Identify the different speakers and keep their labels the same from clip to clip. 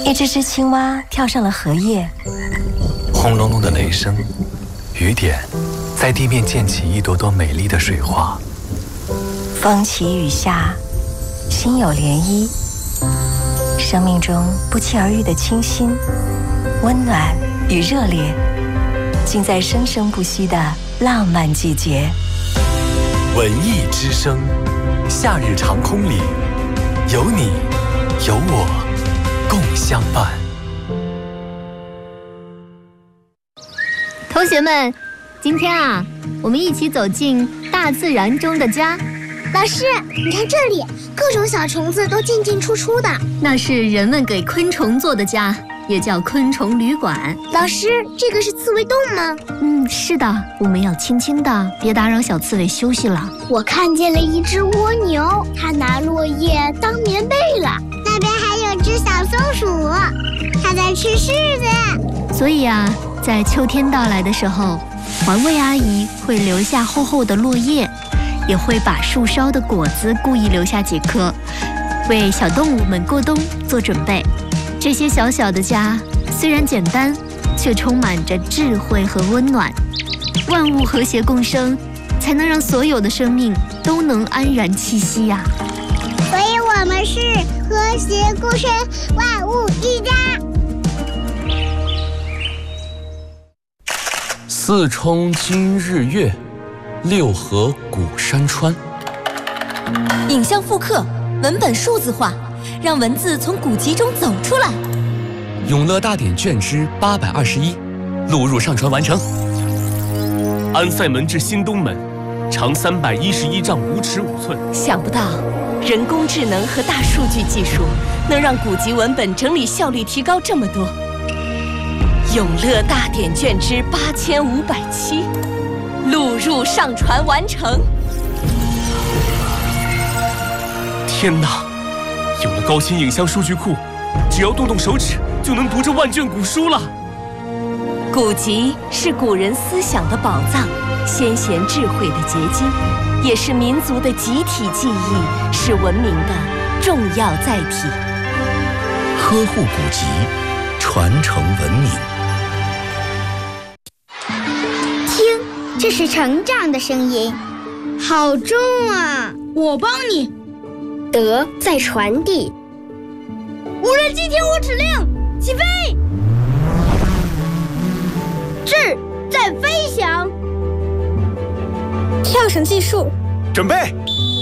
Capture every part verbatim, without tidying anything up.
Speaker 1: 一只只青蛙跳上了荷叶，
Speaker 2: 轰隆隆的雷声，雨点在地面溅起一朵朵美丽的水花。
Speaker 1: 风起雨下，心有涟漪。生命中不期而遇的清新、温暖与热烈，尽在生生不息的浪漫季节。
Speaker 2: 文艺之声，夏日长空里，有你，有我，共相伴。
Speaker 3: 同学们，今天啊，我们一起走进大自然中的家。
Speaker 4: 老师，你看这里，各种小虫子都进进出出的。
Speaker 3: 那是人们给昆虫做的家，也叫昆虫旅馆。
Speaker 4: 老师，这个是刺猬洞吗？
Speaker 3: 嗯，是的，我们要轻轻的，别打扰小刺猬休息了。
Speaker 4: 我看见了一只蜗牛，它拿落叶当棉被了。那边还有只小松鼠，它在吃柿子。
Speaker 3: 所以啊，在秋天到来的时候，环卫阿姨会留下厚厚的落叶，也会把树梢的果子故意留下几颗，为小动物们过冬做准备。这些小小的家虽然简单，却充满着智慧和温暖。万物和谐共生，才能让所有的生命都能安然栖息呀、啊。
Speaker 4: 所以我们是和谐共生，万物一家。
Speaker 5: 四冲今日月，六合古山川。
Speaker 6: 影像复刻，文本数字化，让文字从古籍中走出来。
Speaker 5: 永乐大典卷之八百二十一，录入上传完成。
Speaker 7: 安塞门至新东门，长三百一十一丈五尺五寸。
Speaker 6: 想不到，人工智能和大数据技术能让古籍文本整理效率提高这么多。永乐大典卷之八千五百七，录入上传完成。
Speaker 7: 天哪！有了高清影像数据库，只要动动手指就能读这万卷古书了。
Speaker 6: 古籍是古人思想的宝藏，先贤智慧的结晶，也是民族的集体记忆，是文明的重要载体。
Speaker 8: 呵护古籍，传承文明。
Speaker 4: 听，这是成长的声音，好重啊！
Speaker 9: 我帮你。
Speaker 4: 德在传递。
Speaker 9: 无人机听我指令，起飞！智在飞翔。
Speaker 4: 跳绳计数，
Speaker 2: 准备。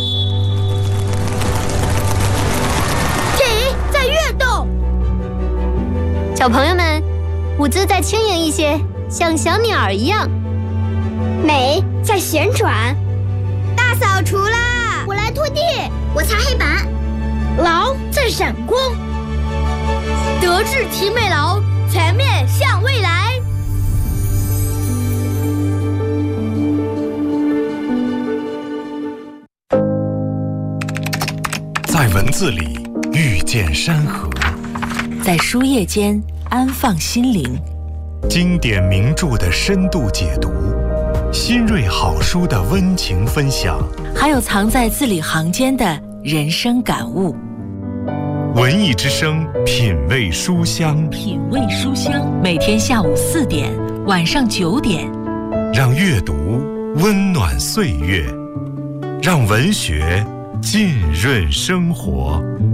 Speaker 9: 体在跃动。
Speaker 3: 小朋友们，舞姿再轻盈一些，像小鸟一样。
Speaker 4: 美在旋转。大扫除啦！
Speaker 9: 我来拖地。
Speaker 4: 我擦黑板。
Speaker 9: 劳在闪光。德智体美劳，全面向未来。
Speaker 10: 在文字里遇见山河，
Speaker 1: 在书页间安放心灵。
Speaker 10: 经典名著的深度解读，新锐好书的温情分享，
Speaker 1: 还有藏在字里行间的人生感悟。
Speaker 10: 文艺之声，品味书香，
Speaker 1: 品味书香，每天下午四点，晚上九点，
Speaker 10: 让阅读温暖岁月，让文学浸润生活。